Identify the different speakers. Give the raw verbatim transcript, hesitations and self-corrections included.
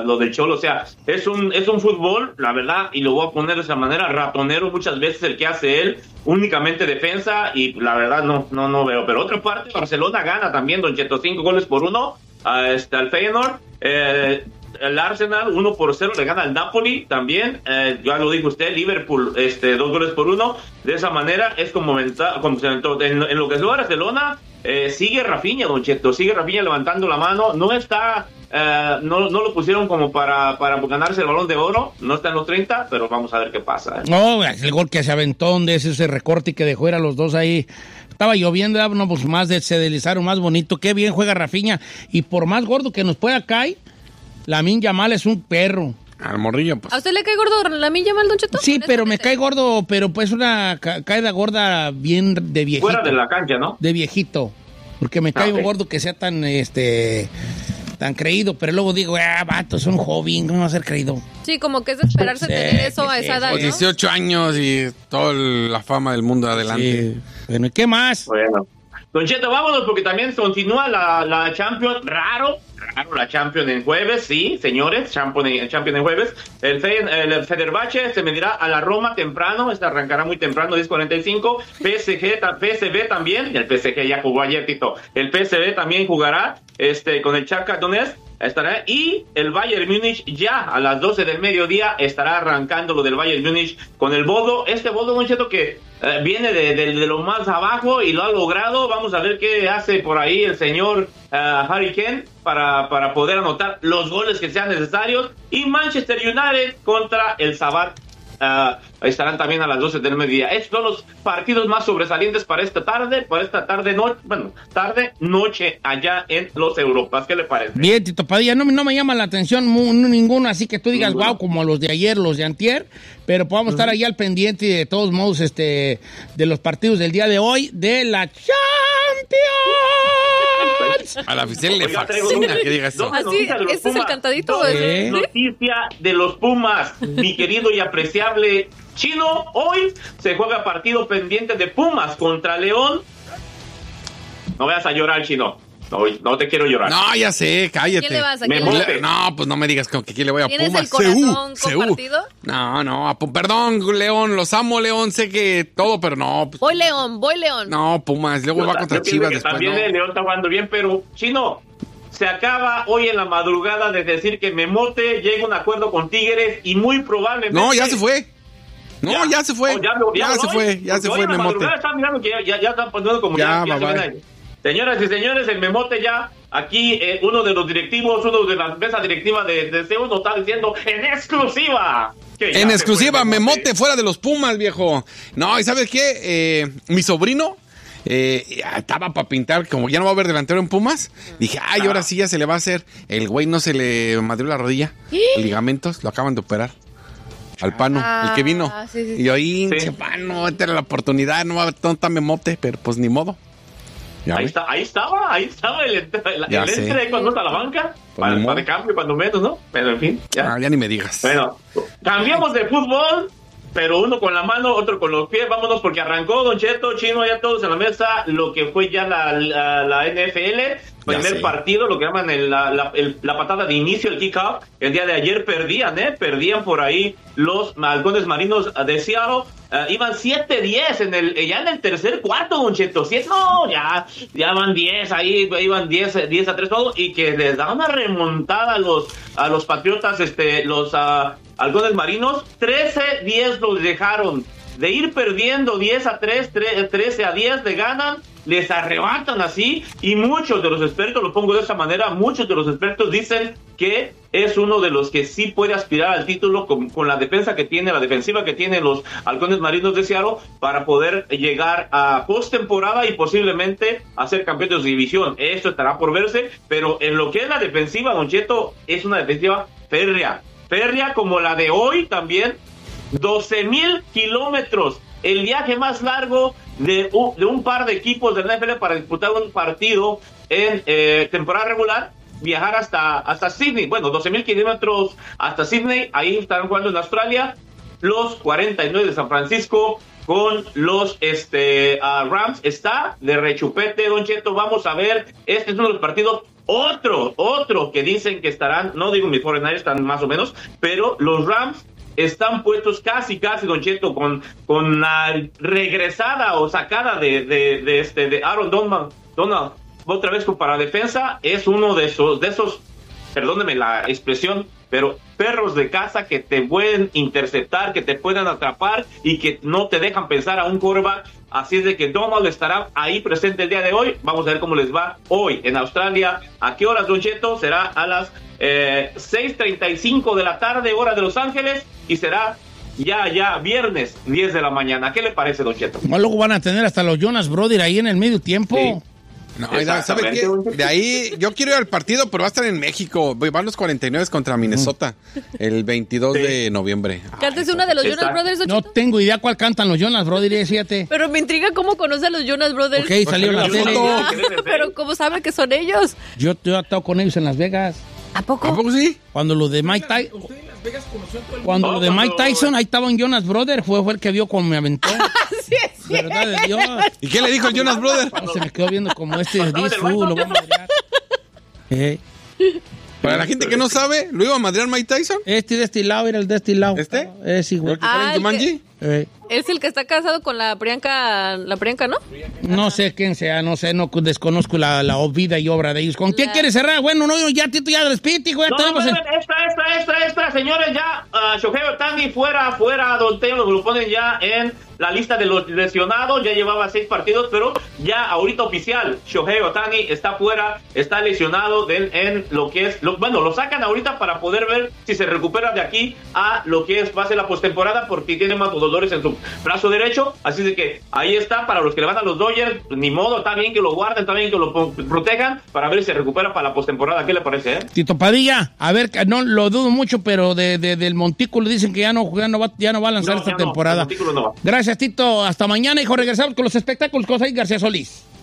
Speaker 1: lo del Cholo. O sea, es un es un fútbol, la verdad, y lo voy a poner de esa manera, ratonero muchas veces el que hace él, únicamente defensa, y la verdad no no no veo. Pero otra parte, Barcelona gana también, Don Cheto, cinco goles por uno a este, al Feyenoord. Eh, el Arsenal uno por cero le gana al Napoli también, eh, ya lo dijo usted, Liverpool este dos goles por uno. De esa manera es como, como se en, en lo que es Barcelona. Eh, sigue Rafinha, Don Cheto, sigue Rafinha levantando la mano, no está, eh, no, no lo pusieron como para, para ganarse el Balón de Oro, no está en los treinta, pero vamos a ver qué pasa. ¿eh?
Speaker 2: No, el gol que se aventó, de ese, ese recorte que dejó, era los dos ahí. Estaba lloviendo, no, pues más de, se deslizaron, más bonito. Qué bien juega Rafinha, y por más gordo que nos pueda caer, Lamine Yamal es un perro.
Speaker 3: Al morrillo, pues.
Speaker 4: ¿A usted le cae gordo Lamine Yamal, Don Cheto?
Speaker 2: Sí, pero me cae gordo, pero pues una ca- caída gorda bien de viejito.
Speaker 1: Fuera de la cancha, ¿no?
Speaker 2: De viejito. Porque me cae
Speaker 1: Ah, okay.
Speaker 2: gordo que sea tan, este, tan creído, pero luego digo, ah, vato, es un joven, ¿cómo va a ser creído?
Speaker 4: Sí, como que es de esperarse
Speaker 2: Sí,
Speaker 4: tener eso a
Speaker 2: sí,
Speaker 4: esa edad,
Speaker 3: Con
Speaker 4: ¿no?
Speaker 3: dieciocho años y toda la fama del mundo adelante.
Speaker 2: Sí. Bueno, ¿y qué más?
Speaker 1: Bueno. Don Cheto, vámonos porque también continúa la, la Champions, raro, raro la Champions en jueves, sí, señores, Champions, Champions en jueves. El, Fe, el Fenerbahce se medirá a la Roma temprano, este arrancará muy temprano, diez cuarenta y cinco. P S G, P S V también, el P S G ya jugó ayer, Tito. El P S V también jugará este, con el Shakhtar Donetsk. Estará, y el Bayern Múnich ya a las doce del mediodía estará arrancando lo del Bayern Múnich con el Bodo. Este Bodo, Don Cheto, que eh, viene de, de, de lo más abajo y lo ha logrado. Vamos a ver qué hace por ahí el señor uh, Harry Kane para, para poder anotar los goles que sean necesarios. Y Manchester United contra el Sabah. Uh, estarán también a las doce del mediodía. Estos son los partidos más sobresalientes para esta tarde, para esta tarde, noche, bueno, tarde, noche allá en los Europas. ¿Qué le parece?
Speaker 2: Bien, Tito Padilla, no, no me llama la atención mu- ninguno, así que tú digas,
Speaker 1: Ninguno.
Speaker 2: wow, como los de ayer, los de antier, pero podemos uh-huh. estar ahí al pendiente de todos modos este, de los partidos del día de hoy de la Champions.
Speaker 3: A la oficial le fascina que diga eso.
Speaker 4: Así, ¿este es el cantadito?
Speaker 2: ¿Eh?
Speaker 1: Noticia de los Pumas, mi querido y apreciable Chino. Hoy se juega partido pendiente de Pumas contra León. No vayas a llorar, Chino. No, no te quiero llorar.
Speaker 3: No, ya sé, cállate.
Speaker 4: ¿Quién le vas a
Speaker 1: Me
Speaker 4: quién le-
Speaker 1: mote.
Speaker 3: No, pues no me digas con que quién le voy a
Speaker 4: ¿Tienes
Speaker 3: Pumas.
Speaker 4: el corazón
Speaker 3: C U,
Speaker 4: compartido?
Speaker 3: C U. No, no, a Pu- perdón, León, los amo, León, sé que todo, pero no. Pues,
Speaker 4: Voy León, voy León.
Speaker 3: no, Pumas, luego
Speaker 1: Yo
Speaker 3: va
Speaker 1: ta-
Speaker 3: contra
Speaker 1: yo pienso
Speaker 3: Chivas
Speaker 1: que
Speaker 3: después,
Speaker 1: también
Speaker 3: ¿no?
Speaker 1: el León está jugando bien, pero Chino, se acaba hoy en la madrugada de decir que Memote llega a un acuerdo con Tigres y muy probablemente...
Speaker 3: No, ya se fue. No, ya, ya se fue.
Speaker 1: Oh, ya,
Speaker 3: ya,
Speaker 1: ya
Speaker 3: se
Speaker 1: hoy,
Speaker 3: fue, ya
Speaker 1: porque
Speaker 3: se
Speaker 1: hoy
Speaker 3: fue
Speaker 1: en la
Speaker 3: Memote.
Speaker 1: madrugada están mirando que ya, ya, ya están poniendo como
Speaker 3: Ya,
Speaker 1: ya, ya
Speaker 3: bye,
Speaker 1: se ven
Speaker 3: bye.
Speaker 1: ahí. Señoras y señores, el Memote ya, aquí eh, uno de los directivos, uno de la mesa directiva de, de C U nos está diciendo en exclusiva. que ya
Speaker 3: En
Speaker 1: se
Speaker 3: exclusiva,
Speaker 1: fue
Speaker 3: Memote fuera de los Pumas, viejo. No, ¿y sabes qué? Eh, mi sobrino eh, estaba para pintar, como ya no va a haber delantero en Pumas. Dije, ay, ahora sí ya se le va a hacer. El güey no se le madrió la rodilla. Ligamentos, lo acaban de operar. Al Pano,
Speaker 4: Ah,
Speaker 3: el que vino.
Speaker 4: sí, sí, sí.
Speaker 3: Y yo ahí,
Speaker 1: Sí.
Speaker 3: che, Pano, esta era la oportunidad, no va a haber tanta Memote, pero pues ni modo. Ya
Speaker 1: Ahí,
Speaker 3: ve.
Speaker 1: está, ahí estaba, ahí estaba el, el,
Speaker 3: Ya
Speaker 1: el
Speaker 3: sé.
Speaker 1: entre cuando está la banca,
Speaker 3: Pues
Speaker 1: para,
Speaker 3: ni modo.
Speaker 1: para de cambio, cuando menos, ¿no? Pero en fin, ya.
Speaker 3: Ah, ya ni me digas.
Speaker 1: Bueno, cambiamos de fútbol, pero uno con la mano, otro con los pies. Vámonos porque arrancó Don Cheto, Chino, ya todos en la mesa, lo que fue ya la, la, la N F L. Primer
Speaker 3: sé.
Speaker 1: partido, lo que llaman el, la, la, el- la patada de inicio, el kick-off. El día de ayer perdían, ¿eh? Perdían por ahí los halcones marinos de Seattle. Uh, iban siete diez en el, ya en el tercer cuarto, Don Cheto. siete, no, ya, ya van diez ahí, iban diez a tres todo. Y que les da una remontada a los, a los patriotas, este, los uh, halcones marinos. trece diez los dejaron. De ir perdiendo diez a tres, trece a diez, le ganan, les arrebatan así, y muchos de los expertos, lo pongo de esa manera, muchos de los expertos dicen que es uno de los que sí puede aspirar al título con, con la defensa que tiene, la defensiva que tienen los halcones marinos de Seattle, para poder llegar a postemporada y posiblemente a ser campeones de división. Esto estará por verse, pero en lo que es la defensiva, Don Cheto, es una defensiva férrea, férrea como la de hoy también. doce mil kilómetros, el viaje más largo de un, de un par de equipos de la N F L para disputar un partido en eh, temporada regular, viajar hasta, hasta Sydney. Bueno, doce mil kilómetros hasta Sydney, ahí estarán jugando en Australia los cuarenta y nueve de San Francisco con los este uh, Rams. Está de rechupete, Don Cheto. Vamos a ver, este es uno de los partidos Otro, otro que dicen que estarán, no digo mis cuarenta y nueve están más o menos, pero los Rams están puestos casi, casi, Don Cheto, con, con la regresada o sacada de, de, de, este, de Aaron Donald, Donald, otra vez para defensa, es uno de esos, de esos, perdóneme la expresión, pero perros de casa que te pueden interceptar, que te pueden atrapar y que no te dejan pensar a un quarterback. Así es de que Donald estará ahí presente el día de hoy. Vamos a ver cómo les va hoy en Australia. ¿A qué horas, Don Cheto? Será a las eh, seis treinta y cinco de la tarde, hora de Los Ángeles, y será ya, ya, viernes, diez de la mañana. ¿Qué le parece, Don Cheto?
Speaker 2: No, luego van a tener hasta los Jonas Brothers ahí en el medio tiempo.
Speaker 1: Sí.
Speaker 3: No, ¿sabe qué? De ahí, yo quiero ir al partido, pero va a estar en México. Van los cuarenta y nueve contra Minnesota, el veintidós sí. de noviembre.
Speaker 4: ¿Cántese una de los Jonas Brothers, Don
Speaker 2: No
Speaker 4: Cheto?
Speaker 2: tengo idea cuál cantan los Jonas Brothers, fíjate.
Speaker 4: Pero me intriga cómo conoce a los Jonas Brothers.
Speaker 2: Ok, salió la tele.
Speaker 4: Pero ¿cómo sabe que son ellos?
Speaker 2: Yo, yo he estado con ellos en Las Vegas.
Speaker 4: ¿A poco?
Speaker 3: ¿A poco sí?
Speaker 2: Cuando lo de Mike Tyson... Cuando
Speaker 1: No,
Speaker 2: lo de Mike
Speaker 1: cuando-
Speaker 2: Tyson, ahí estaban Jonas Brothers, fue, fue el que vio cómo me aventó.
Speaker 4: Sí, sí.
Speaker 2: Verdad de Dios.
Speaker 3: ¿Y qué le dijo el Jonas Brother?
Speaker 2: Se me quedó viendo como este
Speaker 1: Pasaba del
Speaker 2: disfú,
Speaker 1: Mike
Speaker 2: lo voy a madrear. Eh,
Speaker 3: Para la gente que no sabe, ¿lo iba a madrear Mike Tyson?
Speaker 2: Este de este lado era el de este lado.
Speaker 3: ¿Este?
Speaker 2: Eh, sí, güey.
Speaker 3: ¿El que sale
Speaker 4: Ah,
Speaker 3: en
Speaker 4: el
Speaker 3: Jumanji?
Speaker 2: Eh,
Speaker 4: Es el que está casado con la Priyanka, la Priyanka, ¿no?
Speaker 2: no sé quién sea, no sé, no desconozco la, la vida y obra de ellos. ¿Con quién
Speaker 4: La-
Speaker 2: quieres cerrar? Bueno, no, ya Tito, ya despídete, güey.
Speaker 1: No,
Speaker 2: tenemos
Speaker 1: no,
Speaker 2: el-
Speaker 1: extra, extra, extra, extra, señores, ya uh, Shohei Ohtani fuera, fuera, Don Teo, lo ponen ya en la lista de los lesionados, ya llevaba seis partidos, pero ya ahorita oficial, Shohei Ohtani está fuera, está lesionado de, en lo que es, lo, bueno, lo sacan ahorita para poder ver si se recupera de aquí a lo que es, va a ser la postemporada, porque tiene más dolores en su brazo derecho, así de que ahí está, para los que le van a los Dodgers, ni modo, está bien que lo guarden, está bien que lo po- protejan, para ver si se recupera para la postemporada, ¿qué le parece, eh?
Speaker 2: Tito Padilla, a ver, no lo dudo mucho, pero de, de- del Montículo dicen que ya no, ya no, va, ya no va a lanzar
Speaker 1: No,
Speaker 2: esta
Speaker 1: ya no,
Speaker 2: temporada.
Speaker 1: el Montículo no va.
Speaker 2: Gracias, Tito. Hasta mañana, hijo. Regresamos con los espectáculos con Said García Solís.